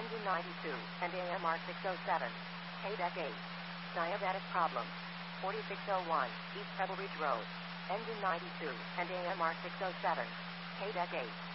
Engine 92, and AMR 607. KDEC 8. Diabetic problem. 4601, East Pebble Ridge Road. Engine 92, and AMR 607. KDEC 8.